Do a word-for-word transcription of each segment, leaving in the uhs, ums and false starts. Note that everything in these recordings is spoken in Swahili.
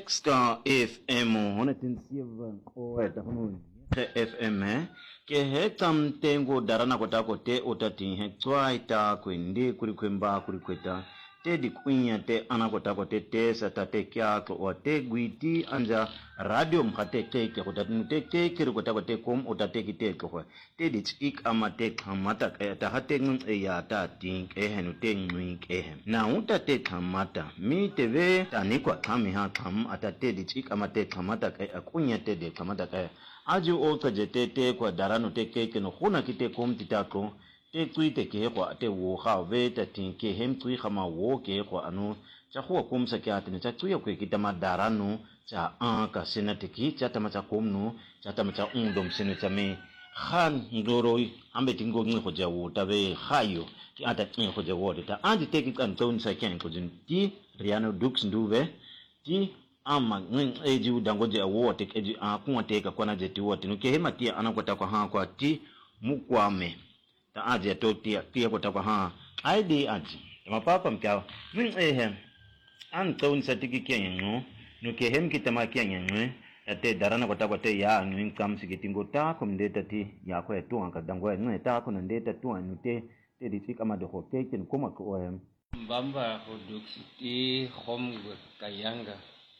Star F M honderd zeven koeta hono F M ke hetam tengo darana kota kote otati he twaita kwende kuri kwemba kuri kweta te di kunya te anakota kote te satate kya ko ote gwiti anja radio mkhate te ke kota te te kiri kota kote kom otate kite ko te di ik amate khamata ta hate ngun e ya ta tin e henu te ngwi ke he na uta te khamata mi te ve tani kwa khami ha kham atate di ik amate khamata ke akunya te de khamata ke aju o ka jete te kwa darano te ke ke no khuna kite kom titako te tuite ke kwa te wo ga ve ta tin ke hem tui khama wo ke kwa anu cha khuwa kom sa kya te cha tuya kwe kita madarano cha an ka senate ki cha tama cha kom no cha tama cha undom senu cha me khan ndoro ambe tingo ngi ko jawo ta ve khayo ti ata ngi ko jawo ta andi te ki kan ton sa kyan ko jin ti riano dux nduve ti ama ngi eji udangoje awo te eji a kunwa te ka kwana je ti wote no ke hema ti anakwata kwa ha kwa ti mukwame ta aje to ti ti ko ta kwa ha ai di aji ma papa mkao ngi ehem an ton sa tiki kyan no no ke hem ki tama kyan no ate darana ko ta ko te ya ngi kam sigitingo ta kom de ta ti ya ko to an ka dango ngi ta ko nde ta to an te te di kama de ko te ken koma ko em Mbamba hodoksi ti khom kayanga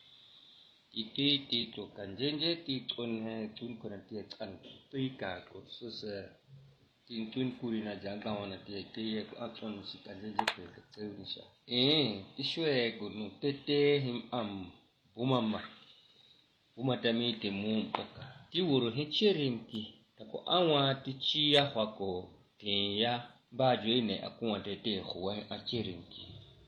iti ti to kanjenje ti ton he tun ko na ti kan ti ka ko suse tin tun kuri na janga wana ti ti ko aton si kanjenje ko ka tsewisha eh ti shwe go no tete him am bumama bumata mi te mu poka ti woro he cherim ki ta ko anwa ti chi ya hwako ti ya ba jwe ne akwa tete khwa a cherim ki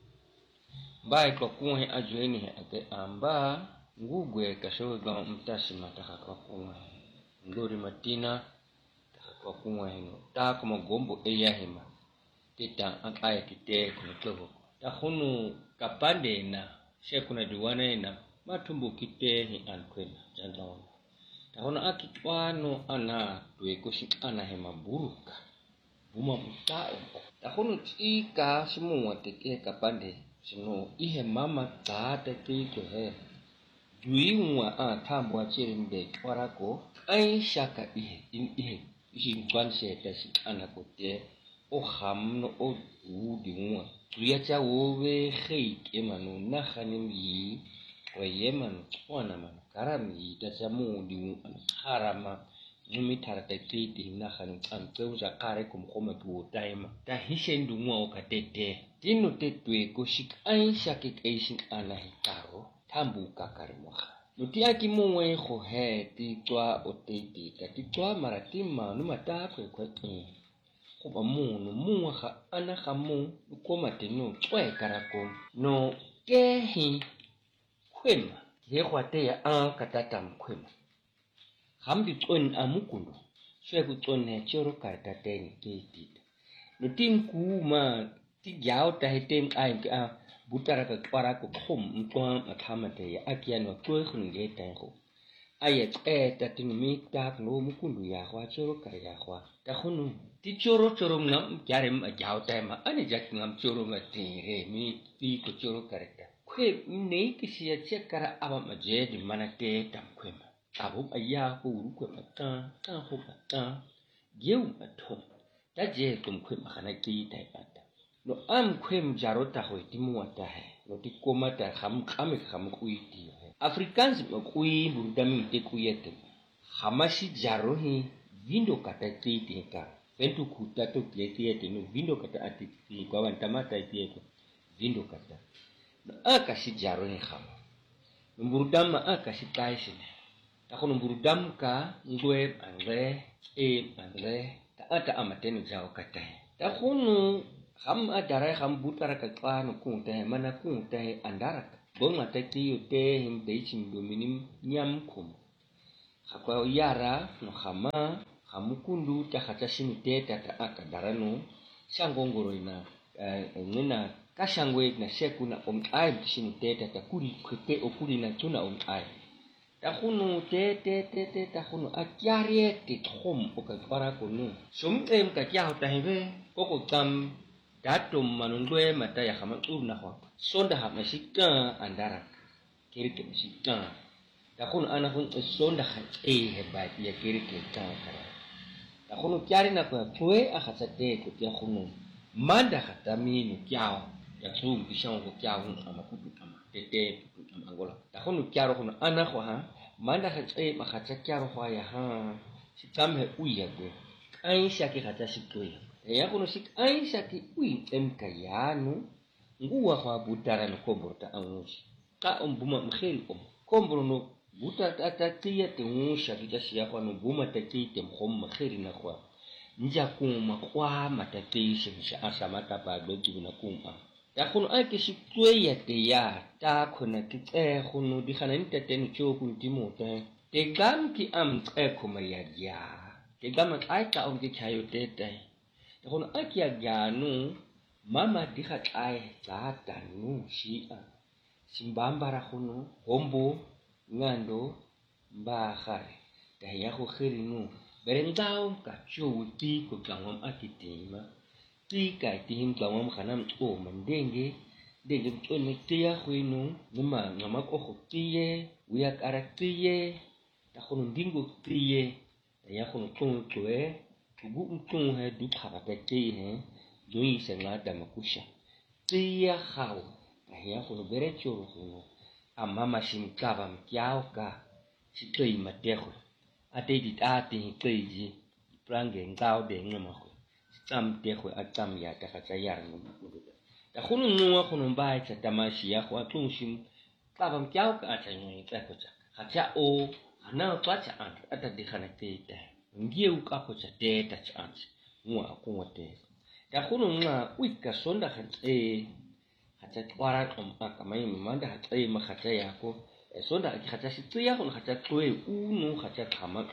ba ko ko he a jwe ne ate amba ngugwe kasho ga mtashi mataka kwa kuwa ngori matina kwa kuwa hino ta kama gombo eya hema teta akaya kite kuna klogo ta hunu kapande na she kuna diwana ina matumbu kite hi ankwena jandawana ta hunu akitwano ana tuwe kushik ana hema buruka buma mutao ta hunu tika shimu wateke kapande shino ihe mama taate tiko he Duiwa a tambwa chirimbe warako ai shaka ihe in ihe ishin kwanse tasi anakote o hamno o udiwa tuyacha wowe heik emanu nakhanim yi wa yeman wana man karami tasamu diwu harama numi tarata tete nakhanim antauza kare kum khoma tu taima ta hishendu mwa okatete tinu tetwe ko shik ai shaka kaishin anahitaro tambu kakarimoha nuti aki muwe ho he ti twa oteti ta ti twa maratima no mata kwe kwe ko ba mu no mu ha ana ha mu ko matenu twa karako no kehi kwema he kwate ya an katata mkwema hambi ton amukundo shwe ku ton he choro karta ten keti nuti kuma ti yao ta hetem ai ka butara ka kwara ko khom mtwa athamate ya akiano twe khunge tango ayet eta tinmi ta no mukundu ya khwa choro ka ya khwa ta khunu ti choro choro ngam kyarem ajao ta ma ani jak ngam choro ma ti re mi ti ko choro kareta kwe nei kisi ya chekara aba maje di manate tam kwema abu aya ko uru ko mata ta ho mata geu mato ta je tum kwema khana ki ta pata no am kwem jarota ho timuata he no tikomata kham kham kham kuiti africans kui burdami te kuyete hamashi jaro hi vindo kata tete ka ventu kuta to plete no vindo kata atiti kwa wantamata itieko vindo kata no akashi jaro hi kham no burdam akashi taishine ta kono burdam ka ngwe andre e andre ta ata amatenu jao kata ta kono Ham adara ham butara ka kwano kunta he mana kunta he andara bonga tati yote him deichim dominim nyam kum hakwa yara no hama hamukundu ta hata shini teta ta akadara no shangongoro ina ngena kashangwe na sheku na om ai shini teta ta kuri kwete okuri na tuna om ai ta khunu te te te te ta khunu akyare te khom okakwara ko no sum em ka kya hota hebe koko tam datum manundwe mata ya kama urna ho sonda ha mashika andara kereke msita takun ana kun sonda khat e he ba ya kereke ta kara takun kyari na ko tue a khatsate ko ya khunu manda khatami no kyao ya tsu ki shang ko kyao ama ku ama tete ama angola takun kyaro kun ana ko ha manda khat e ma khatsa kyaro ko ya ha sitam he uya ko ai sha ki khatsa sikoi ya kuno sik ai sha ki ui em kayanu nguwa kwa butara no komborta angushi ka ombuma mkheli om kombro no buta atatia te ngusha kitashia kwa no buma tatite mkhom mkheli na kwa nja kuma kwa matatisha sha asa matapa doji na kuma ya kuno ake shitwe ya te ya ta kuna kitse kuno dikhana nitete ni choku ntimote te gam ki am tse kuma ya ya te gam ai ka om ki chayo tete ya kuno ake ya ganu mama dikha ai za tanu shia simbambara kuno hombo ngando mbahare daya ko khirinu berengao ka chuti ko kangom akitima ti ka tim kangom khanam o mandenge denge tone tia khwinu numa ngama ko khotiye uya karaktiye ta khono ndingo tiye daya khono tong twe tubu tong he du khaba te he doi senga damakusha tia khaw daya khono berecho khono amama shimkava mkyao ka shitoi mateho ate dit ate teji prange ngao de ngama ko tsam teho atam ya ta khatsa yar no ta khunu nuwa khunu mbai cha tamashi ya kwa tungshim kava mkyao ka acha ngi tsako cha khatsa o ana twacha ant ata de khana teta ngie uka ko cha teta cha ant nuwa ko ngote ta khunu nga wika sonda khatse khatsa twara kom akamai manda khatsa ma khatsa yako sonda khatsa shitya ko khatsa twe unu khatsa khama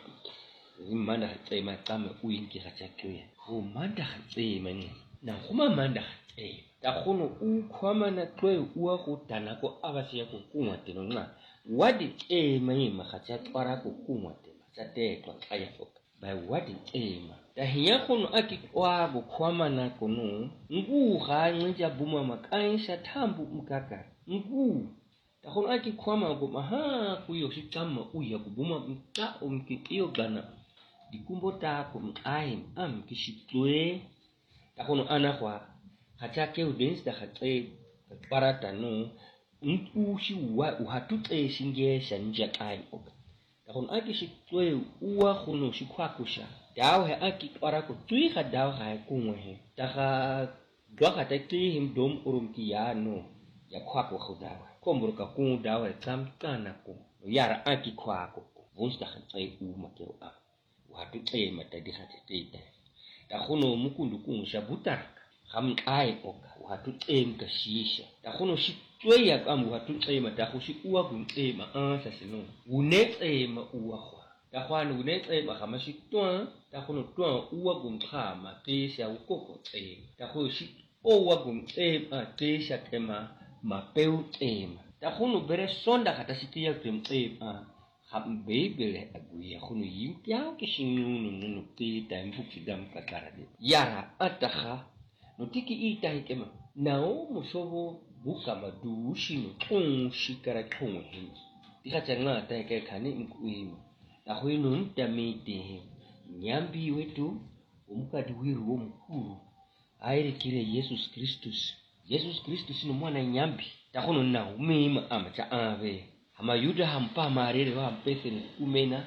manda khatsa ma kama uinki khatsa twe ho manda khatsa man na kuma manda khatsa ta khono u khama na twe uwa ko tana ko abasi yako kuma teno na wadi e mai ma khatsa twara ko kuma tena tsate to aya ko by wadi e ma ta hiya khono akikwa bo khama na kono ngu ga nja buma makansha thambu mkaka ngu ta khono akikwama go maha kuyo shikama uya kubuma mta umkiyo gana dikumbo ta ko mkai am kishitwe ta khono ana kwa hatake udens da khatse parata no nku shi wa uhatute shinge shanja kai oka ta khono akishitwe uwa khono shikwakusha dawo he akikwara ko tui ga dawo ga kunwe he ta ga dwa ga ta ti him dom urum ki ya no ya kwako khodawa kombruka ku dawa tam kana ku yara aki kwako vunsta khatsai u makero a watu tse mata di khatse tete ta khono mukundu ku shabutar kham ai oka watu tse nka shisha ta khono shitwe ya kam watu tse mata khu shi uwa ku tse ma a sa sino une tse ma uwa khwa ta khwana une tse ma khama shi twa ta khono twa uwa ku khama te sha ukoko tse ta khu shi owa ku tse ma te sha tema mapeu tema ta khono bere sonda kata sitia tema kham bebele aguya khono yimpya ke shinunu nunu te time fukidam kakara de yara atakha notiki ita hikema nao musobo buka madu shino tong shikara tong hin dikhacha nga ta ke khani mkuima ta khoino ntamite nyambi wetu umkadi wiru omkuru aire kire Jesus Christus Jesus Christus no mwana nyambi ta khono na umima amacha ave ama yuda hampa marere wa mpese ni umena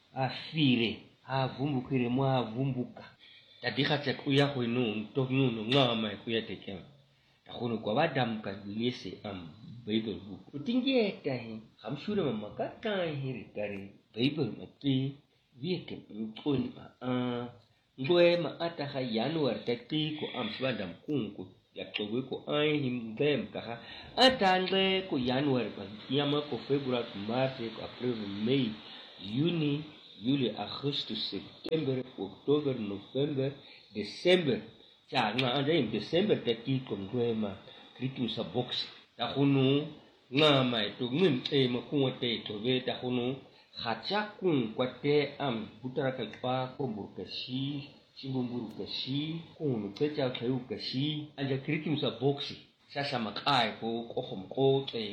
afire avumbukire mwa vumbuka tadikhatsa kuya khoino ntoknuno ngama kuya tekema ta khono kwa badam ka lese am bible book utingieta he khamshure mama ka kai hiri kare bible mati vieke mkoni a ngwe ma ataha januar takti ko am swandam kunku ya towe ko ai him dem ka atangre ko januar ba yama ko february march ko april may juni juli augustus september october november december cha nga ande december takti ko ngwe ma kritu sa box ta khunu nga mai to ngin e ma ko te to ve ta khunu khacha kun kwate am butaraka pa ko burkashi chimburu kashi kun pecha khayu kashi anja kritim sa boxi sasa makai ko ko khom ko tema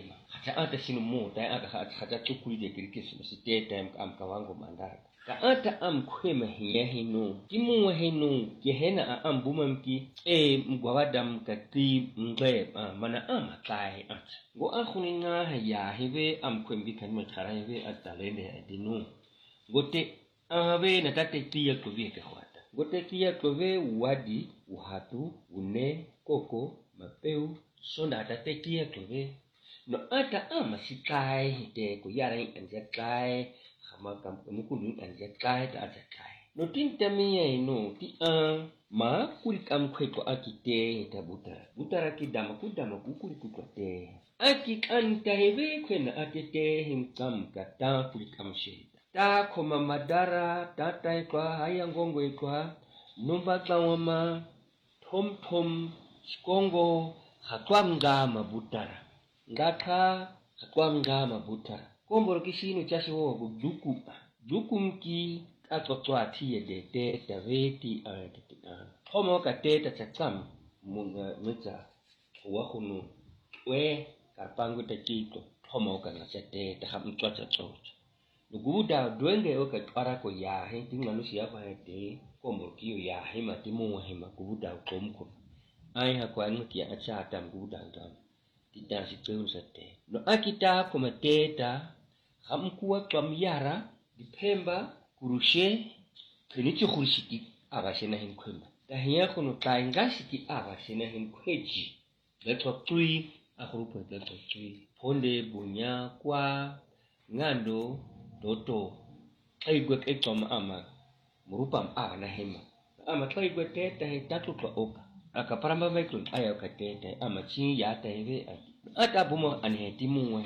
ta ata sinu mo ta aka hata tukuli de kirikis site time am kawango mandara ka ata am kwema hiya hino timu hino gehena am bumamki e mgwawadam ka ti mgbe mana am kai at go akhuni nga ya hebe am kwembi kan me khara hebe atalende adinu gote ave na tate tiya ko vie ke khwata gote tiya ko ve wadi uhatu une koko mapeu sonda tate tiya ko ve no ata ama sikai de ko yara anja kai khama kam mukundu anja kai ta ata kai no tinta miye no ti a ma kuri kam khwe ko akite ta butara butara ki dama ku dama ku kuri ku te aki kan ta hebe kwena atete him kam kata kuri kam she ta koma madara ta tai kwa haya ngongo ikwa numba tawama thom thom skongo hatwamga mabutara ngaka hatwamga mabutara komboro kishino chashi wo guduku duku mki atotwa tiye de de taveti a thomo ka teta chatsam munga mita wa khunu we karpangu takito thomo ka ngachate ta hamtwa chatsocha nuguda dwenge oka twara ko ya he tinganu siya fa hete komboro kiyo ya he matimu hema guda komko ai ha kwa nuki acha tam guda ndam tita sipeu sate no akita komateta hamkuwa twamyara dipemba kurushe kinichi khurishiti abashena hinkwemba tahiya kono taingashiti abashena hinkweji letwa tui akhurupo letwa tui ponde bunya kwa ngando doto aigwe ketoma ama murupam abana hema ama twaigwe teta hitatu twa oka akaparamba mekro aya okateta ama chi yata eve ata bumo anhetimu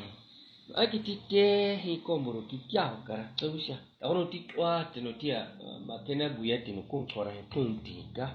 akitite hikomboro kikyao kara tawusha tawono titwa tenotia makena buyati no kontora hetuntika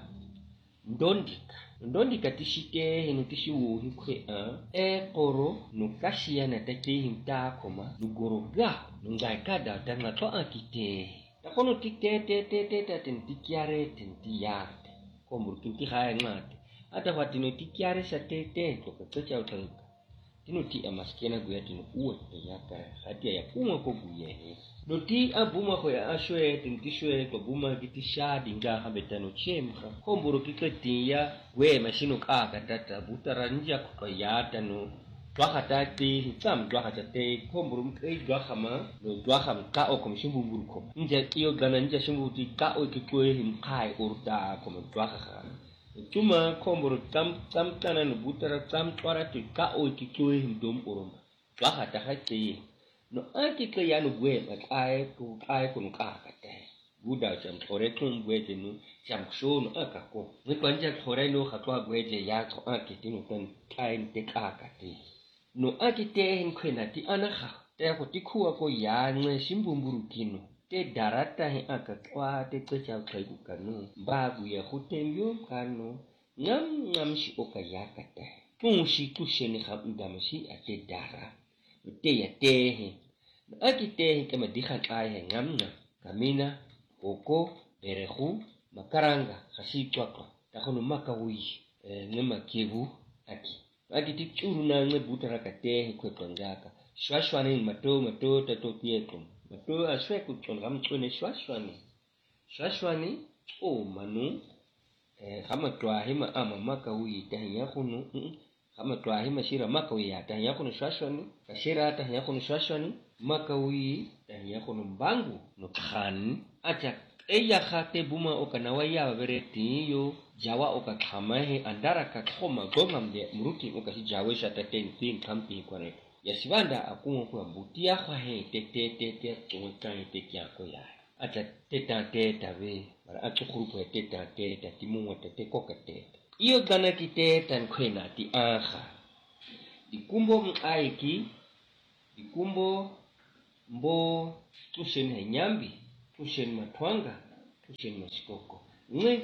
ndondika ndondika tishite hino tishiwo hikwe a e koro no kashia na take hinta koma lugoroga nungai kada tanga to akite takono tikte te te te te tentikiare tentiyarte komboro kinti haya ngate ata watino tikiare sa te te to kacha utalika tino ti amaskena guyati no uwe yaka hatia ya kuma ko guye no ti abuma ko ya ashwe tintishwe ko buma kitisha dinga habetano chemka komboro kiketia we mashino ka katata butara njia ko yata no twakatati hitam twakatate komboro mkai twakama no twakam ka o komshimbu buruko nje iyo gana nje shimbu ti ka o kikwe himkai urta ko twakaka tuma komboro tam tam kana no butara tam twara ti ka o kikwe himdom uroma twakata hate no anti ke ya no gwe ai ku ai ku ka kate buda cham thore tum gwe no cham sho no akako ni kwanja thore no khatwa gwe ya ko anti tino tan time te ka kate no akite hin khwena ti anakha te ko tikhuwa ko ya nce shimbumburu kino te darata hi akatwa te tsecha khaiku kanu bagu ya khutembyo kanu ngam ngam shi okayakata tunshi tusheni khabndamshi ate dara te ya te akite kama dikha kai ngam ngam kamina koko berehu makaranga khasitwa ko takhono makawi ngema kivu aki akiti churu na nge butara kate kwekongaka shwashwane mato mato tato tieto mato ashwe kuchonga mchone shwashwane shwashwane o manu eh kama twahima ama makawi tahiya khunu kama twahima shira makawi ya tahiya khunu shwashwane kashira tahiya khunu shwashwane makawi tahiya khunu mbangu no khan acha eya khate buma okanawa ya vereti yo jawa okakhama he andara ka khoma gomamde muruti okashi jawesha taten tin kampi kore yasibanda akungo kwa butia kwa he te te te te tsoka te kya ko ya acha teta teta ve bara achukhuru ko teta teta timunga te ko kate iyo gana kite tan khwena ti aha ikumbo maiki ikumbo mbo tushen he nyambi tushen matwanga tushen masikoko nge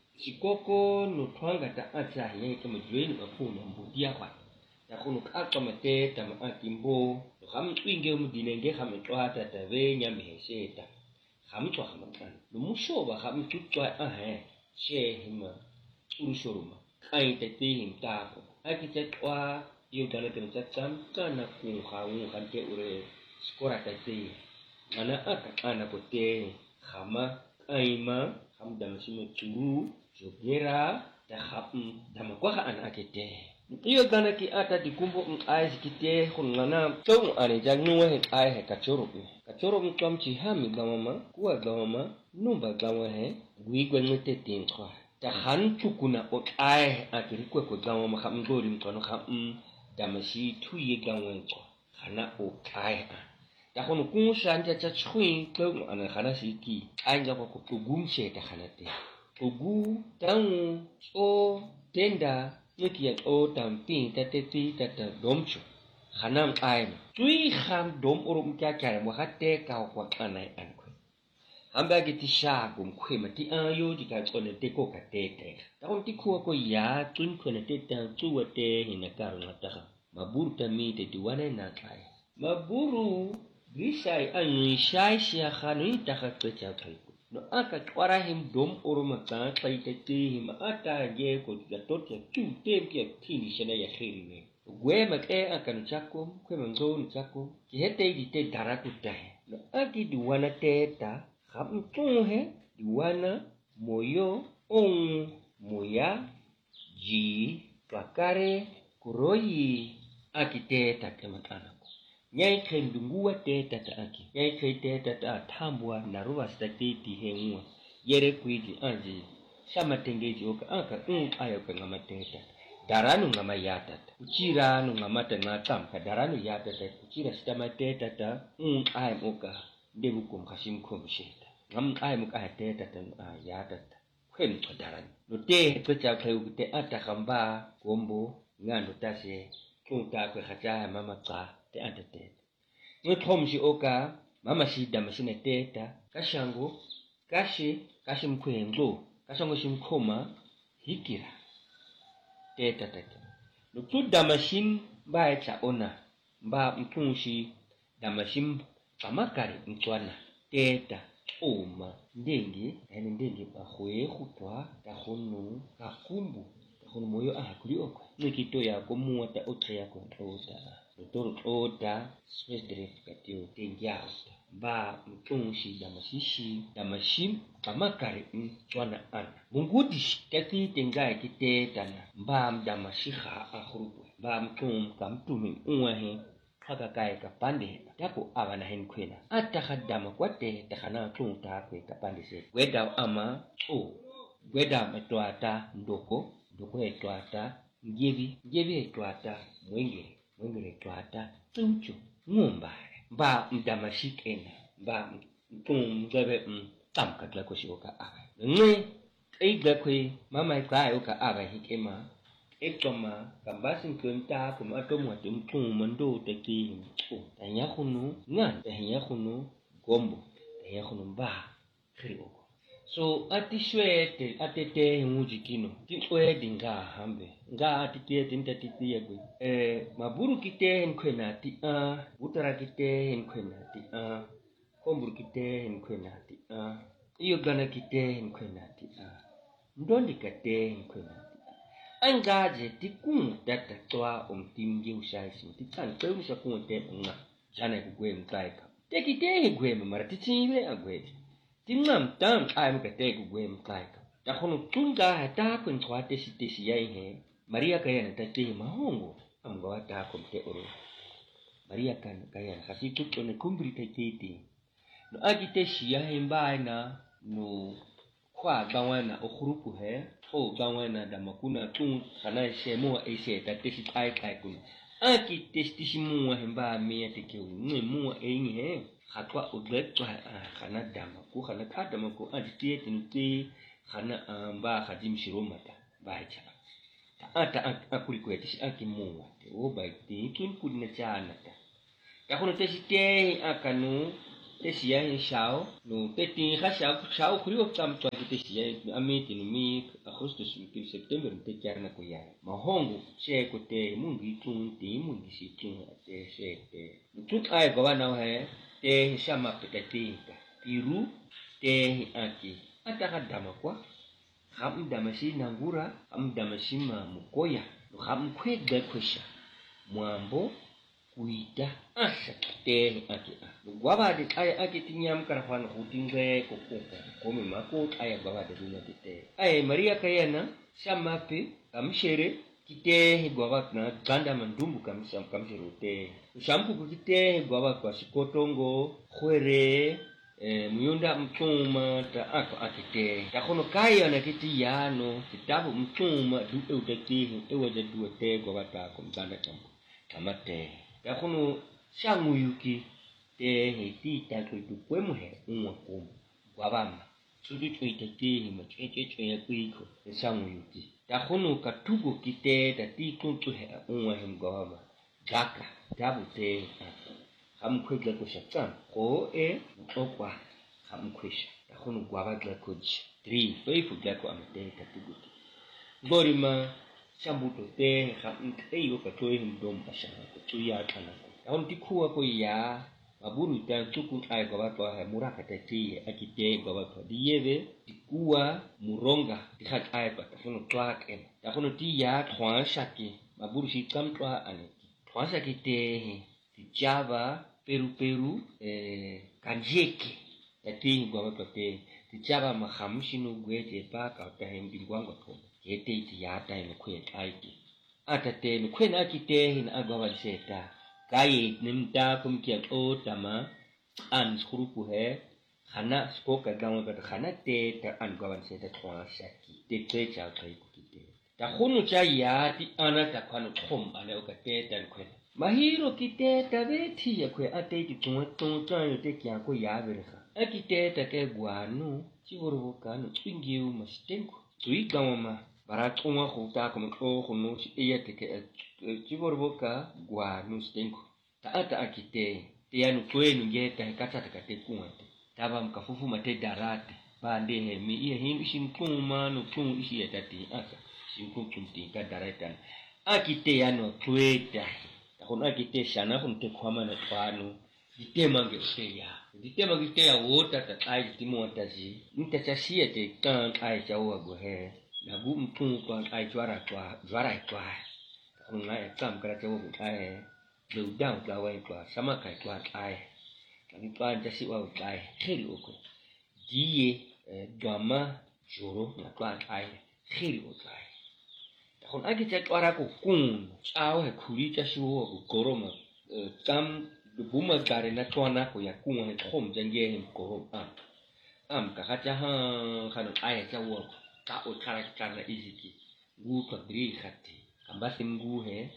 sikoko no twanga ta acha ye kama jweni afuna mbudia kwa ya kuno ka mate ta akimbo kham twinge mudinenge kham twata ta ve nyambi hesheta kham twa kham kan no mushoba kham tutwa ahe she hima urushoruma kai te tin ta ko akite twa iyo gana tena chacham kana kung haung kante ure skora tate ana aka ana kote khama aima kham dam simo churu jogera da kham dam kwa ana akete iyo gana ki ata dikumbo ai kite khungana tong ane jangnu he ai he kachoro kachoro mtom chi hami gamama kuwa gamama numba gawa he guigwa ngete tin kwa ta han chukuna o ai akiri kwe ko gamama kham ngori mtono kham damashi tuye gawen ko khana o ai ta khono ku shanja cha chui tong ana khana siki anja ko ko gumshe ta khana te ugu tang o tenda Niki o tamping tateti tata domcho. Hanam aim. Tui ham dom urum kya kya wakate ka kwa kanai anko. Hamba giti sha gum kwe mati ayo di ka kone teko ka tete. Takon tiku ko ya tun kone tete tuwa te hinakaru ngataha. Maburu tami te diwane na kai. Maburu grisai anu shai siya khanu itaka kwecha kai. No aka kwara him dom uruma ka taitete him ata ye ko gatot ya tu tem ki tini shena ya khiri ne gwe mak e aka no chako kwe manzo no chako ki hete di te daraku tahe no aki diwana teta kham tu he diwana moyo on moya ji pakare kuroyi aki teta kematana Nyai khe ndunguwa te tata aki. Nyai khe te tata tambua na ruwa stakiti hengua. Yere kuiji anji. Sama tengeji oka anka un ayoka ngama teta. Daranu ngama yatata. Uchira nu ngama tanga tamka. Daranu yatata. Uchira sitama teta ta un ayam oka. Debu kum kasim kum sheta. Ngam ayam oka teta ta yatata. Kwen to daranu. No te kwecha khe ukute ata kamba gombo ngando tase. Kunta kwe khachaya mama ka. Te ante teta. Ngetom si oka, mama si damasine teta, kashango, kashi, kashi mkwenzo, kashango si mkoma, hikira. Teta teta. Nutu damasin ba echa ona, ba mtunsi damasin kamakari mtuana. Teta, oma, ndengi, ene ndengi ba hwe khutwa, kahonu, kakumbu, kahonu moyo aha kuli oko. Nikito ya komu wata otre ya kontrota. Toro oda space drift katio tengia ba mtunshi damasishi damashim kamakari mtwana ana mungudi kati tenga kite tana ba mdamashiha akhrubu ba mtum kamtumi uwahe haka kai kapande tako abana hen kwena ata khadama kwate takhana tunta kwe kapande se weda ama o weda metwata ndoko ndoko etwata ngebi ngebi etwata mwenge Mwengere tuata, tunchu, ngumbare. Ba mdamashikena, ba mtum mgebe mtamka tla kwa shiwoka awa. Nge, eigla kwe mama ikaa yoka awa hikema. Ekoma, kambasi mkwemta kuma atomu wate mtum mando teki mtu. Tanyakunu, ngan, tanyakunu, gombo. Tanyakunu mba, khiri oko. So ati shwete atete mujikino tikwe dinga hambe nga atite tinta titie gwe eh maburu kite nkwena ti a utara kite nkwena ti a komburu kite nkwena ti a iyo gana kite nkwena ti a ndondi kate nkwena ti a angaje tikun data toa umtimge ushaisi titan kwe ushakunte nga jana kugwe mtaika tekite gwe maratitiwe agwe Timam tam ayam kate gwe mkaika. Takhono tunga hata kun twate site siyai he. Maria kaya na tate mahongo. Amgawa ta komte oro. Maria kan kaya na kasi tuto ne kumbri tate. No agite siyai mbae na no kwa gawana okhurupu he. O gawana damakuna tung kana shemo ese tate sitai kai kun. Aki testisimu hemba mea teke unwe mua engi he. Khatwa udletwa khana dama ku khana kadama ku ajitiye tinuti khana amba khadim shiromata bacha ata akuli kwetisi akimuwa te obaiti tun kudina chana ta yakhono tesite akanu tesiya shao no teti khasha shao khuriyo tamtwa tesiya amiti numi agosto sumki september tekyarna ko ya mahongo che kote mungi tunti mungi sitin te shete tut ay gawana he te shama petatinga piru te aki ataka dama kwa ham damasi nangura ham damasi ma mukoya ham kwe de kwesha mwambo kuita asa te ake gwaba de ay ake tinyam karafan hutingre ko ko ko me mako ay gwaba de dunya te ay maria kayana shamape kamshere kite gwaba na ganda mandumbu kamsham kamshere te shampu kite gwaba kwa shikotongo khwere eh muyunda mtuma ta ako akite ta kono kaya na kiti yano kitabu mtuma du eutaki ewaje duete gwaba ta ko ganda kambu tamate ta kono shamuyuki te heti ta ko du kwemuhe unwa ko gwabama sudu tsoitati ma cheche choya kuiko shamuyuki ta kono katugo kite ta ti kuntu he unwa hem gwabama gaka tabu te hamkwega ko shatan ko e mtokwa hamkwisha ta kono gwabadla koji three faithful gako amate katugo gorima shambuto te hamteyo katoe mdom bashana kuya kana on tikua ko ya maburu ta tuku ai ko bato ha muraka tati akite ko bato dieve tikua muronga tikhat ai ko tafuno twak em tafuno ti ya twa shaki maburu shi kam twa ane twa shaki te ti java peru peru eh kanjeke tati ko bato te ti java mahamshino gwete pa ka ta hem bingwango to yete ti ya ta ni kwe ai ki ata te ni kwe na akite hin agwa seta kai nimta kumkia o tama an skrupu he khana skoka gawa ka khana te ta an gawan se ta twa shaki te te cha kai kite ta khunu cha ya ti ana ta khanu khom ale o ka te tan khwe mahiro kite ta ve thi ya khwe ate ti tong tong cha yo te kya ko ya ve kha akite ta ke gwanu chi boru ka no twingiu mastenko tui gawa ma bara tuma khuta ko ko khunu chi ya te ke chiborboka gwa nustenko taata akite tianu kwenu ngeta hekata takate kuate taba mkafufu mate darate bande hemi iye hindu shinkuma no tun ishi yatati aka shinkum tumti ka daratan akite yano tweta takono akite shana kunte kwama na twano ditema ngete ya ditema ngete ya wota tatai timo taji mtachashia te kan ai chawa go he na gu mtun kwa ai jwara twa jwara twa ngai kam kara chawo ai do down ka wai kwa sama kai kwa ai kani kwa jasi wa ai khiri oko die gama joro na kwa ai khiri oko ai kon agi cha kwara ko kun chawo he khuri cha shiwo ko koroma kam buma gare na twana ko ya kun he khom jange he ko am am ka cha ha khano ai chawo ka o kara kara iziki gu ko dri khati ambasi nguhe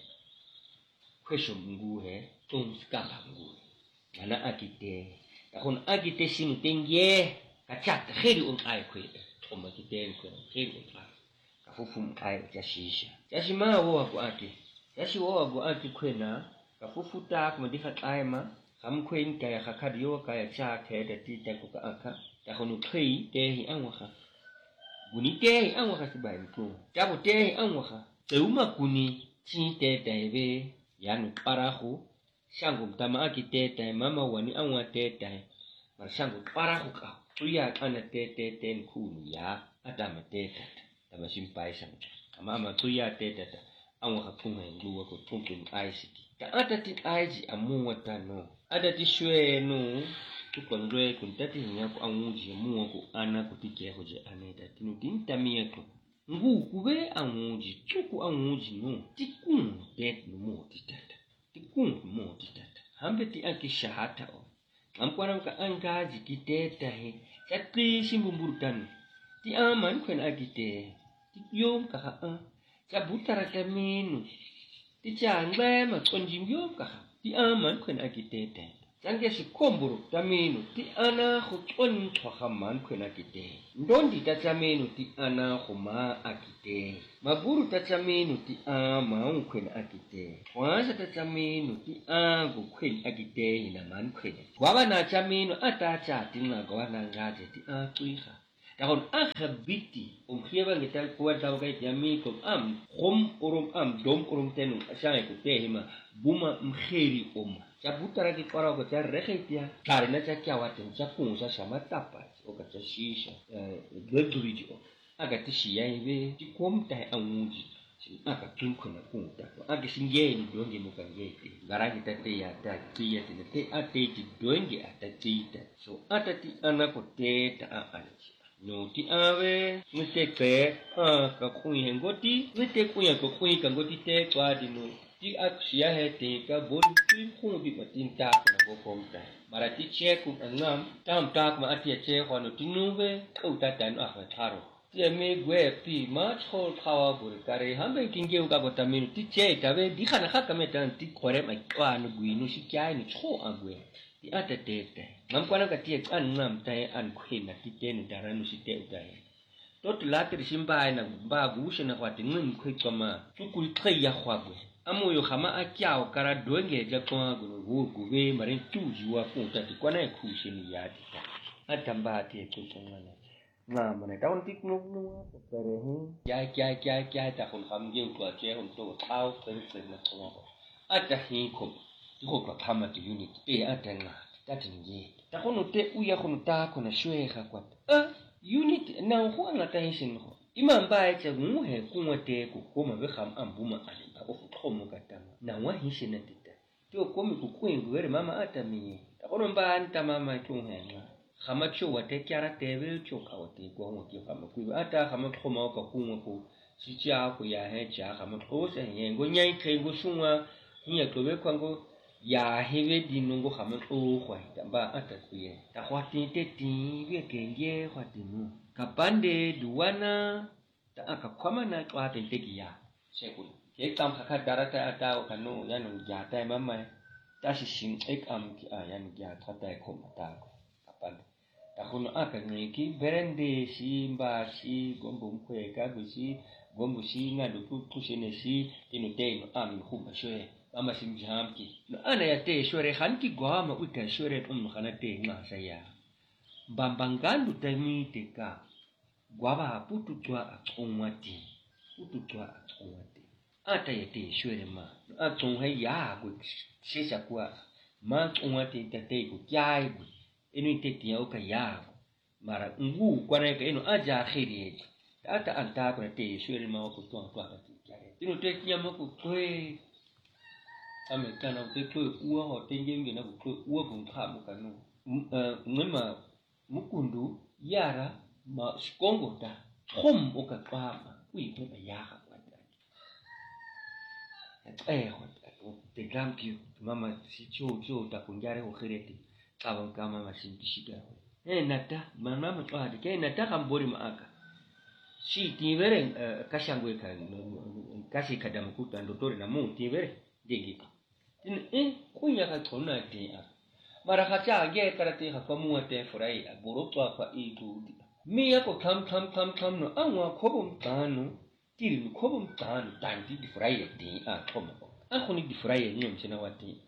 kwesho nguhe tum skamba nguhe mana akite akon akite sinu tenge kachata khiri un ai kwe toma kite kwe khiri un ai kafufu ai jashisha jashima wo ko ake jashi wo go ake kwena kafufu ta kuma dika kaima kam kwen ka ya khakadiyo ka ya cha ke da ti ta ko aka ta honu khui te hi anwa guni te hi anwa sibai ko jabo te hi anwa Teuma kuni chi te tebe yanu parahu shangu tama akite te mama wani anwa te te mar shangu parahu ka tuya ana te te ten kuni ya atama te te tama simpai sang mama tuya te te anwa ka punga ngluwa ko tunkin aisiki ta atati aiji amuwa tano adati shwe no tukondwe kuntati nyako anguji muwa ko ana kutike hoje aneta tinu tintamia ko ngu kube anguji chuku anguji no tikun det no mo titata tikun mo titata hambe ti anki shahata o amkwana ka angaji kiteta he chakri simbumburu ti aman kwen agite ti yom ka ha cha butara kaminu ti changbe ma konjim yom ka ti aman kwen agite Jange si komburu taminu ti ana khutun thaman khuna kite ndondi tataminu ti ana khuma akite maburu tataminu ti ama khuna akite wasa tataminu ti angu khuna akite ina man khuna waba na taminu atacha tinga gwana ngaje ti atuiha takon akhabiti umkhiba ngital kuwa daw kay yami ko am khum urum am dom urum tenu ashay ko tehima buma mkhiri um Cabutara ki para ko tar rekhitia karena cha watin cha kunsa sama tapa o ka shisha eh guduriji o aga ti shiya ibe ti komta anguji aka tun kuna kunta aka singe ni donge muka ngeti garagi tate ya ta tiya te te ate ti donge ata tita so ata ti ana ko te ta an no ti ave ni te ke aka kui hengoti ni te kuya ko kui ka ngoti te kwa di no ti aksia he te ka bon ti ku di patin ta na go komta mara ti che ku ngam tam ta ma ati che ko no ti nu ve ko ta tan a ha tharo ti me gwe pi ma chol khawa bur kare hambe kinge u ka ko ta min ti che ta ve di khana kha ka me tan ti kore ma kwa no gui no shi kya ni cho a gwe ti ata te te ngam kwa na ka ti an ngam ta an khwin na ti te ni dara no shi te u ta tot la ti simba na ba gu shi na kwa ti ngin khwi kama tu ku thai ya khwa gwe amu yo khama a kyao kara donge ja kwa gu gu gu ve mare tu jiwa fu ta ti kwa na khu shi ni ya ti ta atamba ti tu tsonga na nga mane ta on tik nuk nu pere hu ya kya kya kya ta khun kham ge tu a che hon to thao pen pen na tsonga ata hi ko ti ko ka phama ti unit te ata nga ta tin ge ta khun te u ya khun ta ko na shwe kha kwa a unit na ho na ta hin sin ho imam ba e che ngu he ku mo te ku ko ma be kham am bu ma ali ba o fu mo ka ta na wa hin sin na ti ta ti ko mi ku ku ngwe mama ata mi ta khun ba anta mama tu he nga khama chu wa te kyara te ve chu ka wa te ko ngo ki khama ku ata khama khoma ka ku ngo ku si cha ku ya he cha khama ko se ye ngo nyai ke ngo sunga nya to be kwa ngo ya he ve di ngo khama ko khwa ta ba ata ku ye ta khwa ti te ti ve ke nge khwa ti nu ka pande duwana ta aka khama na twa te te ki ya se ku ke tam kha kha darata ata ka no ya no ya ta mama ta si sing ek am ki a ya ni ya tha ta ko ma ta ka pande ta khun aka ngi ki berende si mba si gombo mkwe ka go si gombo si na do pu pu ne si ino te no am khu ma shwe ama sim jam ki no ana ya te shore khan ki gwa ma u ta shore um khana te nga sa ya bambangandu ta mi te ka gwa ba pu tu twa a tsongwa ti pu tu twa a tsongwa ti ata ya te shore ma a tsong ha ya go se sa kwa ma tsongwa ti ta te go kyai go inu te ti o ka ya mara ngu kwa na ka inu aja khiri ata anta ko te shwele ma ko to to ka ti ya inu te ti ma ko kwe ame kana te kwe uwa ho te nge na ko kwe uwa ko tha mo ka no ngema mukundu yara ma skongo ta khom o ka pa ma ui pe ba ya ka kwa ta eh ho te gampio mama si cho cho ta ko ngare ho khireti abang kama masih disida eh nata mama mtu hadi ke nata kambori maaka si tivere kashangwe ka kashi kadam ku tan dotori na mu tivere degi tin eh kunya ka tona te a mara ka cha ge karate ha ko mu te furai boro to fa i tu mi ya ko tham tham tham tham no anwa ko bum tanu tiri ko bum tanu tan di furai te a thoma a khoni di furai ni mchina wati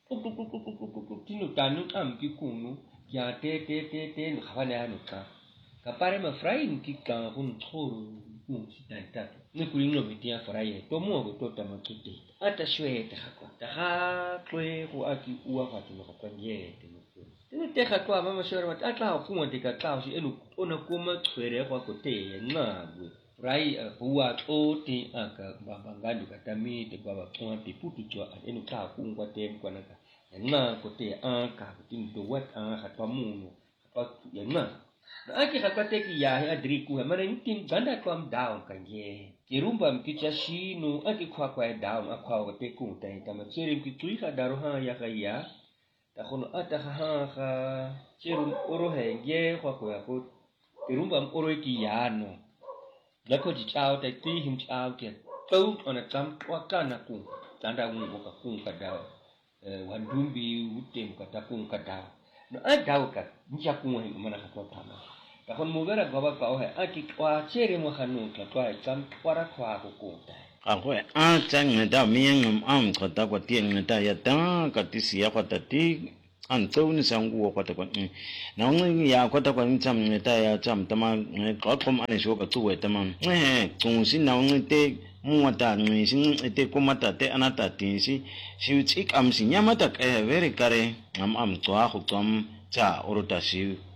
tino tanu am ki kunu ya te te te te no khale anu ka ka pare ma frai ni ki ka hun thoro ku si ta ta ni ku no bitia frai to mo go to ta ma ki te ata shwe te khakwa ta ha kwe ku aki uwa kwa tino ka ye te no tino te khakwa mama shwe ma ata ku mo te ka ta si enu ona ku ma chwere kwa ko te ye nga gu frai buwa to ti aka babangandi katami te baba kwa ti putu chwa enu ka ku ngwa te kwa na ka nga ko te a ka tin do wat a ha pa mu no pa ya nga na aki ha te ki ya ha adri ku ha mare tin ganda ko am down kan ye ki rumba m ki cha shi no aki kwa kwa down a kwa ko te ku te ta ma cheri ki tui ka daro ha ya ka ya ta khono ata ha ha cherum oro he ye kwa ko ya ko ki rumba m oro ki ya no la ko ji chao te ti him chao ke to ona kam kwa kana ku tanda mu ko ka ku ka da wandumbi utem kata ku ka da no a da ka nja ku mo mana ka to tama ka kon mo vera goba ka o he a ki kwa chere mo khanu ka kwa kam kwara kwa ko ku ta a ko a chang ne da mi ngam am ko ta ko tien ne ta ya ta ka ti si ya ko ta ti an to ni sang wo ko ta ko na ngi ya ko ta ko ni cham ne ta ya cham ta ma ko kom an sho ka tu we ta ma eh kung sin na ngi te mu ta ngi sin te ko mata te anata tin si si chik am si nya mata e very kare am am to a khu tom cha oro ta si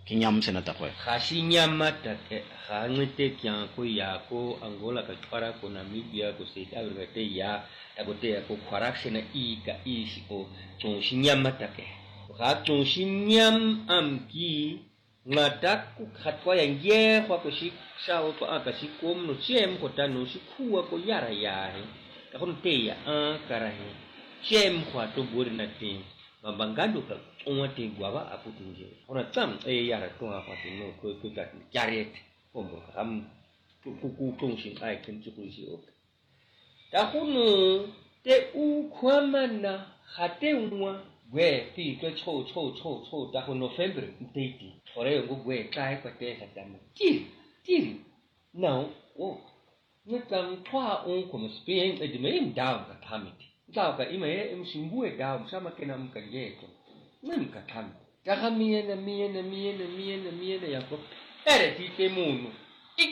kinyam sena ta kwe ga shi nyama ta ke ga ngete kya ko ya ko Angola ka twara ko Namibia ko South Africa te ya ta ko te ko correction i ka i shi ko tong shi nyama ta ke ga tong shi nyam am ki ngata ku khatwa ya nge kwa ko shi sha ko aka shi kom no chem ko ta no shi khuwa ko yara ya he ka ko te ya a kara he chem kwa to bori na te mabangado ka onwa te gwaba aputunje ona tam e yara to apa te no ko ko ka jaret kombo am ku ku tong shi ai ken chu ku shi o ta khunu te u khwamana khate unwa gwe ti to cho cho cho cho ta ko November te ti ore ngo gwe kai ko te sa tam ti ti now o ni tam twa on ko Spain e de me down ka tamiti daw ka ima e msimbue daw sama kena mkajeto nani katami taka miena miena miena miena miena yako ere tite munu ik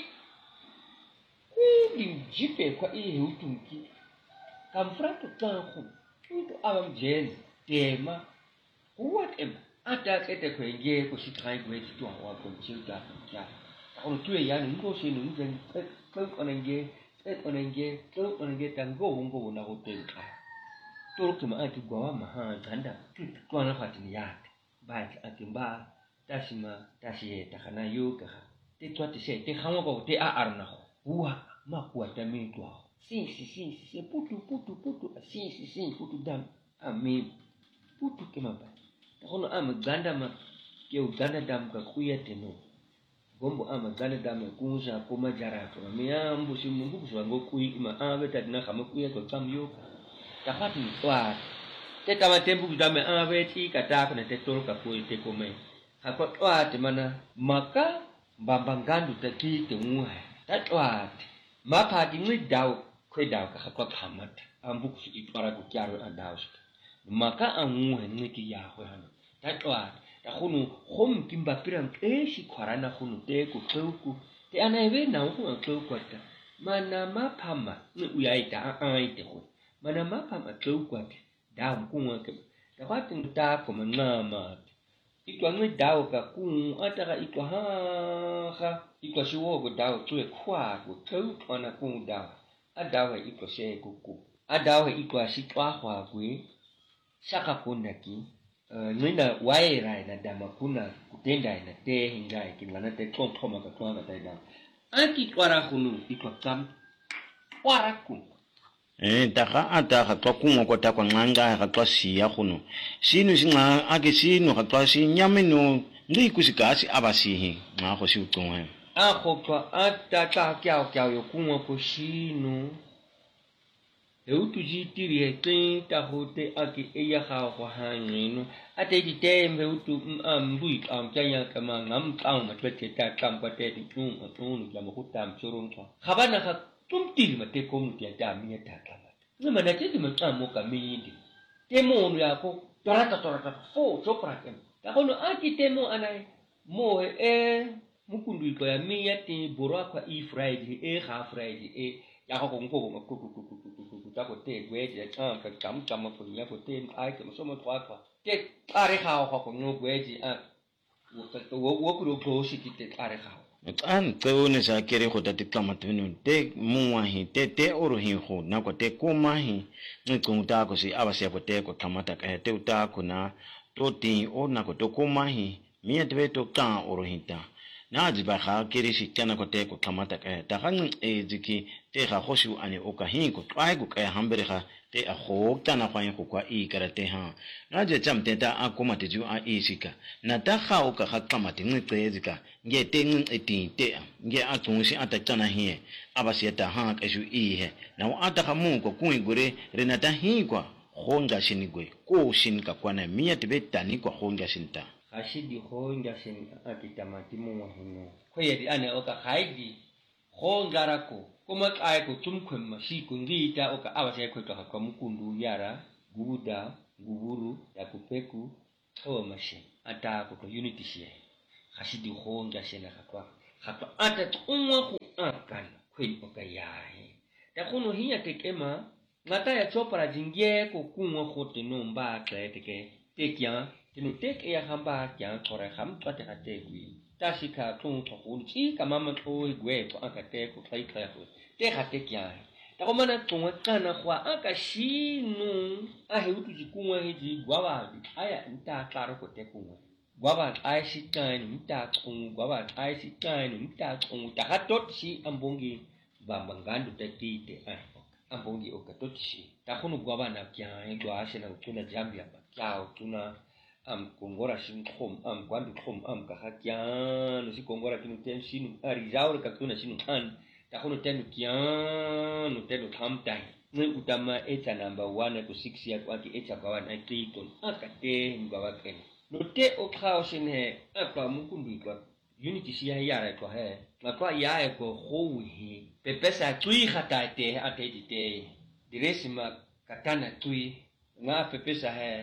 kudi jipe kwa ihe utunki kamfrato kanku utu awam jeni tema whatever ata kete kwenge ko shitrai kweti to wa computer ya ono tuwe yani ngo shinu nje ko onenge onenge ko onenge tango ngo na hotel Torokuma ati gwa maha ganda kwa na fatini yate ba ati mba tashima tashi takana yoga te twati se te khawa ko te a arna huwa makuwa tamitwa si si si si putu putu putu si si si putu dam ami putu kemaba takono ama ganda ma ke uganda dam ka kuyete no gombo ama ganda dam kunja koma jarato mi ambu simumbu kuswango kui ma ave tadina khama kuyeto tam yoga takati twa te tama tembu dame aveti kata kana te tol ka ko te kome hakwa twa te mana maka mbambangandu te ti te ngwa ta twa maka di ngi daw kwe daw ka hakwa kamat ambu ku ti twara ku kyaro adaw maka angu ngi ki ya ho hano ta twa ta khunu khom kimba piran e shi khwarana khunu te ku ku te ana eve na ku an ku kwata mana mapama ni uyaita a aite ho mana mapa matlaukwat daw kunwa ke tawatin ta ko manama itwa ngi daw ka kun ataka itwa ha ha itwa shiwo go daw tue kwa go tau ona kun daw adaw itwa she kuku adaw itwa shi twa hwa gwe saka kondaki nina waira na dama kuna kutenda ina te hingai kilana te kom koma ka twa ka daw anki twara kunu itwa kam twara kun eh taka ata ka twa kungo ko ta kwa nganga ka twa siya kuno sinu singa ake sinu ka twa si nyameno ndi kusikasi abasihi nga ko si utonga a ko twa ata ta kya kya yo kungo ko sinu e utuji tiri e tin ta hote ake eya ha ko hanino ate di tembe utu ambui am kyanya kama ngam tang ma twete ta kam ko te ti tung tung ya mo kutam churun twa khabana ka tumtili mate komu tia dami ta kama ngama na tedi mtamo kamindi temo ya ko torata torata fo chopra kem ta kono ati temo anai mo e mukundu ko ya mi yati borwa kwa e friday e ha friday e ya ko ko ko ko ko ko ta ko te gwe je cha ka kam kam ko ya ko te ai ko so mo twa twa te are ha ko ko no gwe ji a wo wo ko ko shi ki te are ha an tseone sa kere go tati tlamateno te muwa hi te te oro hi go na ko te koma hi nqonta ko si abase ko te ko tlamata ka te uta ko na toti o na ko to koma hi mi te to ka oro hi ta na ji ba ga kere si tana ko te ko tlamata ka ta ga e jiki te ga go si ane o ka hi ko twa ko ka hambere ga te a go tana kwa go kwa i karate ha na je cham te ta a koma te ju a isika na ta ga o ka ga tlamate nqe jika nge teng eti te nge atunsi atachana hie abasieta ha keshu ihe na ata kamu ko kuigure renata hikwa honga shinigwe ko shinka kwana mia tibetani kwa honga shinta ashidi honga shin atitamati mu hino ko yedi ane oka haidi honga rako kuma kai ko tumkwen mashi kungita oka abase ko to ka mukundu yara gubuda guburu ya kupeku to mashi ata ko unity share hashidi honga shena katwa katwa ata tungwa ku akan kwe oka yahe ta kuno hiya tekema ngata ya chopara jingie ko kunwa khote no mba teke tekya tinu tek e hamba kyang thore ham pate ate gui ta shika thung thokun chi kamama thoi gwe ko akate ko thai thai ko te khate kya ta ko mana thung kana khwa aka shinu a he utu ji kunwa he ji gwawa aya nta klaro ko te kunwa gwawa ai shi kan nta thung gwawa ai shi kan nta thung ta hatot shi ambongi ba mangandu te ti te ai ambongi o katot shi ta khunu gwawa na kya he gwa shi na tuna jambia ba kya tuna am kongora shin khom am kwandu khom am ka hakyan si kongora tinu ten shin ari jaur ka tuna shin kan ta hono ten kyan no ten tham tai ne utama eta number one to six ya kwati eta bawa na triton akate ngwa ken no te o khao shin he akwa mukundu kwa unity si ya ya ko he ma kwa ya ko ho hi pepesa tui khata te ate te diresima katana tui nga pepesa he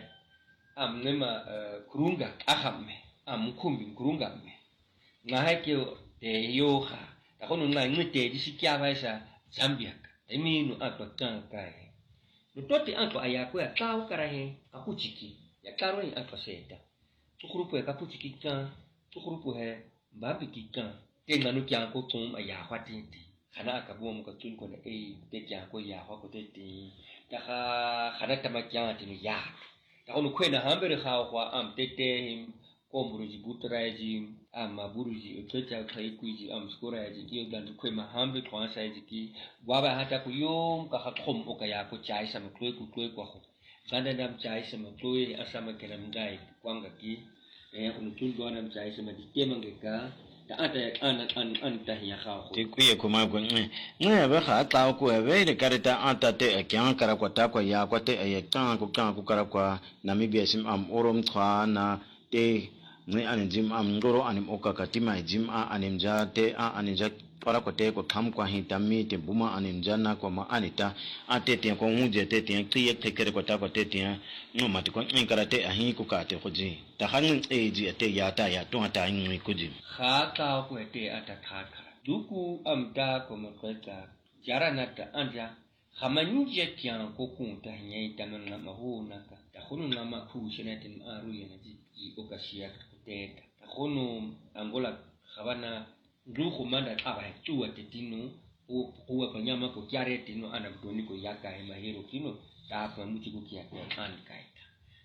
am nema kurunga ahamme am kumbi kurunga me nga hake te yoha ta kono nga ngite di sikia baisa zambia eminu atwa tanka he no toti anto ayako ya tau karahe akuchiki ya karo ni atwa seta tukurupu ya kapuchiki kan tukurupu he mbabi kikan te nganu kya ko tum aya hwatiti khana akabuwa muka tun ko na e te kya ko ya hwa ko te ti ta khana tamakya ti ya ta kono kwena hambere khawa kwa am tete him komburuji butraji am maburuji ochocha khaikuji am skoraji ki dan kwema hambe twansa ji waba hata ku yom ka khom o ka ya ko chai sama kwe ku kwe kwa ho sanda dam chai sama kwe asama kenam dai kwanga ki e kono tun do nam chai sama di temange ka ta ata an an an ta ya khawa ti kuye kuma ko nge nge ba kha ta ko be de karita anta te kyan kara ko ta ko ya ko te e kan ko kan ko kara ko namibia sim am orom thwa na te nge an jim am ngoro anim okaka tima jim a anim ja te a anija para ko te ko tham kwa hi tammi te buma anim jana ko ma anita ate te ko nguje te te kriye te kere ko ta ko te te no mati ko ngara te a hi ko ka te ko ji ta han e ji te ya ta ya to ta ngi ko ji kha ka ko te ata kha kha duku am ta ko mo ko ta jarana ta anja khamanyuje kyan ko kun ta nyai ta na ma hu na ka ta khunu na ma khu shenatin aru yana ji ji ko ka shiya te ta khunu angola khabana ndugu manda aba tuwa tetino o o pa nyama ko kyare tino ana doni ko yaka e mahero kino ta pa muti ko kya an kaita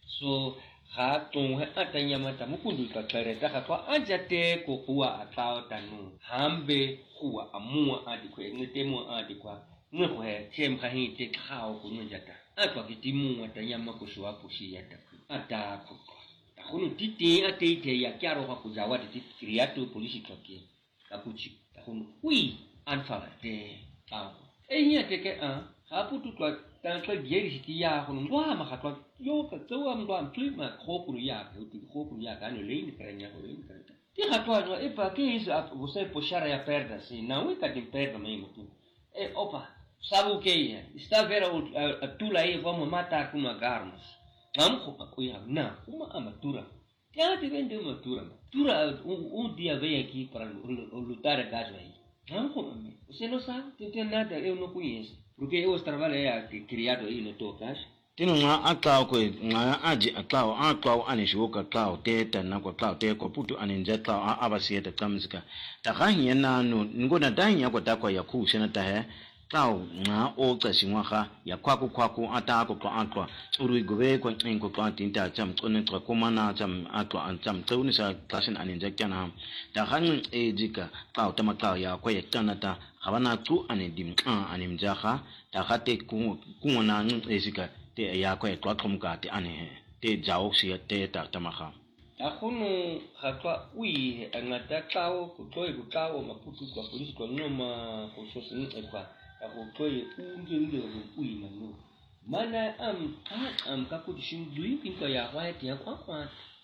so ha ton ha atanyama ta mukundu ka kare ta ka anja te ko kuwa atao tanu hambe kuwa amua adi ko ngete mo adi kwa ngwe he tem ka hi te khao ko njata atwa kitimu atanyama ko shwa pushi yata ata ko ta khunu titi ate ya kyaro ka kujawa titi kriato polisi toke kapuchi takunu wi anfala te ta e nya te ke a ha putu twa tan twa geri ti ya hunu ngwa ma khatwa yo ka twa ngwa mtui ma khokuru ya ke uti khokuru ya ka no leini krenya ko leini krenya ti khatwa no e pa ke is a você puxar ya perda si na wi ka te perda mai mutu e opa sabe o que é está ver a tula aí vamos matar com uma armas vamos com a coisa não uma amatura já te vende uma tura tura um, um dia vem aqui para lutar a casa aí não como você não sabe não tem nada eu não conheço porque eu trabalho é criado aí no teu casa tinu nga atao ko nga aji atao atao ani shuka tao te ta na ko tao te ko putu ani nja tao a abasi ta kamsika ta ga hiena no ngona dan ya ko ta ko ya khu shena ta he tao nga o tsa singwa ga ya kwa ku kwa ku ata ko kwa atwa uru gobe ko nko kwa tinta cham tsone twa ko mana cham atwa an cham tsuni sa klasin ani nja kana ta han e jika tao ta ma tao ya ko ya tana ta habana tu ani dim ani mja ga ta ga te ku ku na e jika te ya ko e twa thom ka te ane te jao si te ta tamaha ta khunu khatwa ui angata tao ko toi ko tao maputu ko polisi ko noma ko sosin e kwa ta ko toi unge unge ko ui manu mana am ta am ka ku shin dui kin ko ya wa te kwa kwa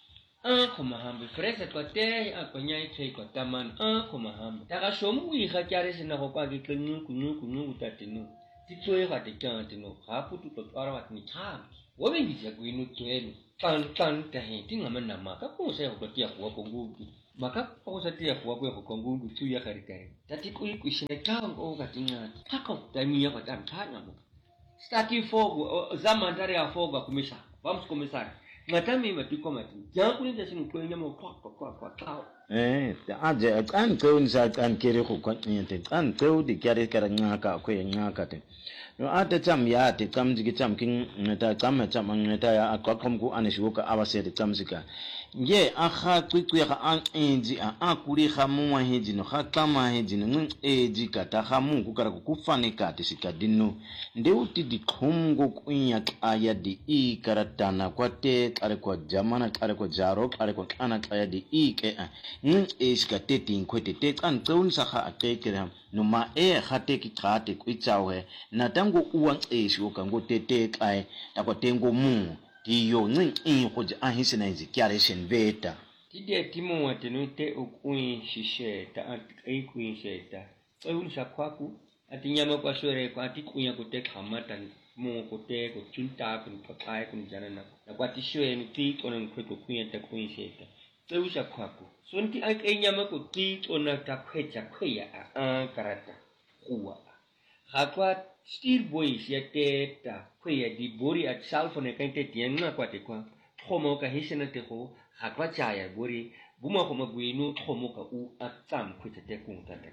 a ko mahambe fresa ko te a ko nyai te ko taman a ko mahambe ta ka shomu ui kha kyare sina ko kwa ki knu knu knu utatinu ti toi ha te kantino ha putu ko para wat ni tham wo ben ji ku inu tuenu tan tan ta he tinga manna ma ka ko se ko tia ko kongu maka ko se tia ko ko kongu tu ya kare kare ta ti ku ku shine ka o ka tinga ta ko ta mi ya ko tan ta na mo stati fogo zaman tare ya fogo kumisa vamos começar ngata me matiko mati ja ku ni sin ko nya mo kwa kwa kwa kwa eh aje an ko ni sa an kere ko ko nyete an ko di kare kare ngaka ko ngaka te no ata cham ya te cham jigi cham kin ngata cham cham ngata ya akwakom ku anishuka abase te cham sika nge akha kwikwi ga an enji a akuri ga muwa heji no ga kama heji no eji kata ga mu ku kara ku fane ka te sika dinno nde uti di khumgo kunya aya di i karatana kwate kare kwa jamana kare kwa jaro kare kwa kana aya di i ke ngi eska te tin kwete te kan tsaun sa ga atekera no ma e ga te ki khate kwitsawe na tango uwa esi o kango te te kai ta kwa tengo mu iyo ngi in ko ja ahisina izi kyare shen beta tide timo watenu te okuin shishe ta ai kuin sheta tsaun sa kwaku atinyama kwa shore kwa atikunya kote khamata mo kote ko chunta kun pakai kun janana na kwa tishwe ni ti konan kwe ko kunya ta kuin sheta tsaun sa kwaku sonti ai ai nyama ko ti ona ta kwecha kweya a karata kuwa hakwa Steel boys ya teta kwe di bori at salfone kante tienna kwate kwa thomo ka hisena te ko hakwa chaya bori buma ko magwinu thomo ka u atam kwete te kun tata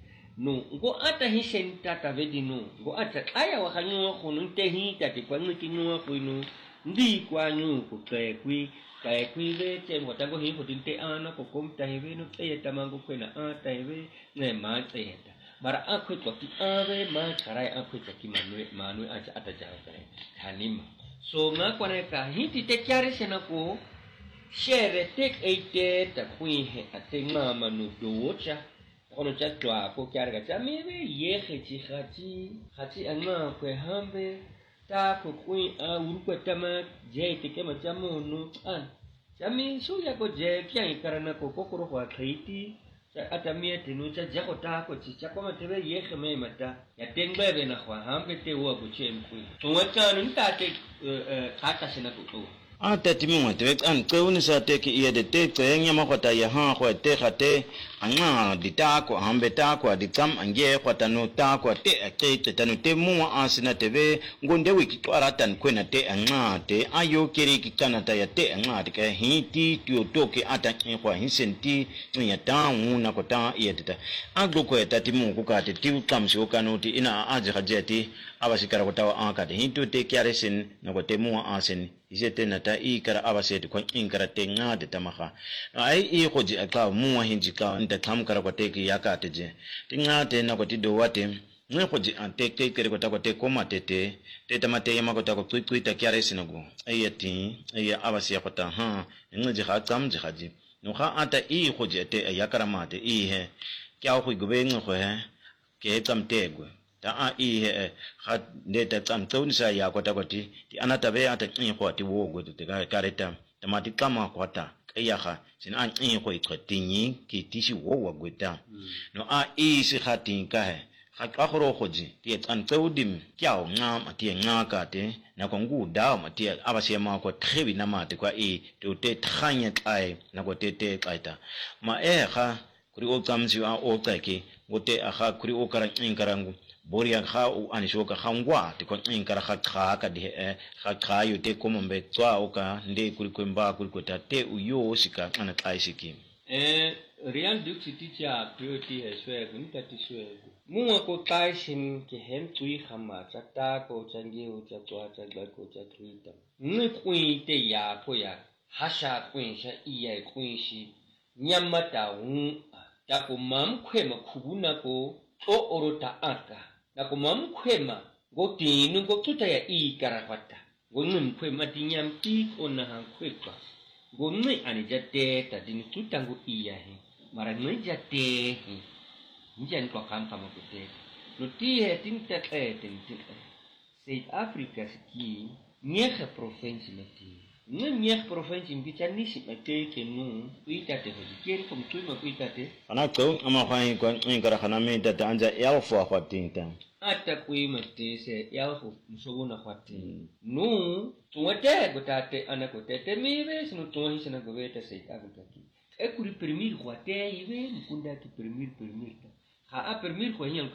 no ngo ata hisen tata vedino ngo ata aya wa kanyo ko nun te hi tata kwa nuki no ko no ndi kwa nyu ko te kwi kai kwi ve te mo ta ko hi ko tinte ana ko kom ta heve no te tamango kwena ata heve ne ma te Mara aku itu ki ave ma karai aku itu ki manu manu aja ada jalan kare kanima so nga kwane ka hinti te kyare sena ko share tek eite ta kui he ate nga manu docha kono cha twa ko kyare ka chami be ye khachi khachi khachi anga ko hambe ta ko kui a urko tama je te ke ma chamu nu an chami so ya ko je kyan karana ko kokoro ko khaiti atamia tinucha jako tako chicha kama tebe yeke me mata ya tengbe na kwa hambe te wa buchemku tuwata nuntate kata sina kuto ata timu te an ko ni sa te ki ye de te te nyama ko ta ya ha ko te khate anga di ta ko hambe ta ko di kam ange ko ta no ta ko te te te ta no te mu asina te ve ngonde wiki to aratan ko na te anga te ayo kiri ki kana ta ya te anga te ka hiti tio to ki ata ko hin senti ya ta una ko ta ye te ta aglo ko ta timu ko ka te ti kam si o kanu ti ina aje khajeti abasikara ko ta anga te hinto te kyare sin na ko te mu asin isete na ta i kara abaseti ko inkara te nga de tamaha ai i ko ji aka mu hinji ka nta tham kara ko te ki yaka te je tinga te na ko ti do wate nge ko ji ante te kere ko ta ko te ko mate te te tamate yama ko ta ko tui tui ta kyare sinago ai ati ai abasi ko ta ha nge ji ha kam ji haji no ha ata i ko ji te yakara mate i he kya ko go be nge ko he ke kam te go ta a i he ha de ta tam to ni sa ya ko ta ko ti ti anata be ata ni ko ti wo go te ga kareta tamati kama ko ta ya ha sin an ni ko ko ti ni ki ti si wo wa go ta no a i si khatin ka he ha ka khoro khoji ti an to dim kyao nga ma ti nga ka te na ko ngu da ma ti aba se ma ko trebi na ma te kwa e to te khanya kai na ko te te kaita ma e ha kuri o tamsi a o ta ki wote a ha kuri o kara inkarangu boria kha u anishoka khangwa te ko inkara kha kha ka de kha kha yo te ko mombe twa o ka nde kuri ko mba kuri ko ta te u yo sika ana kai siki eh rian duk city cha purity heswe kun ta ti shwe mu ko tai shin ke hen tui khama cha ta ko changi u cha twa cha ga ko cha trita ni kuin te ya ko ya hasha kuin sha iya kuin shi nyamata hu ta ko mam khwe ma khubuna ko o orota aka na ko mam khwema go tinu go tuta ya i karawata go num khwema tinyam ti ona han khwekwa go nui ani jate ta din tuta go iya he mara nui jate he njan ko kam kam ko te no ti he tin ta e tin tin South Africa ski nyeka province meti ne nyeka province mbicha nisi mate ke nu uita te ho kiri kom tu ma uita te ana ko ama khai ko inkara khana me ta ta anja elfo kwa tinta ata kui mate se elfo msogona kwa tin nu tuwate go tate ana ko tete mive sinu tuwa hisana go veta South Africa ki e kuri permir kwa te ive mkunda ki permir permir ha a permir kwa